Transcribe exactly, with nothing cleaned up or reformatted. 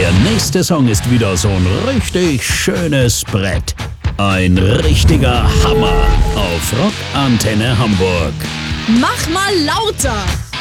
Der nächste Song ist wieder so ein richtig schönes Brett. Ein richtiger Hammer auf Rockantenne Hamburg. Mach mal lauter!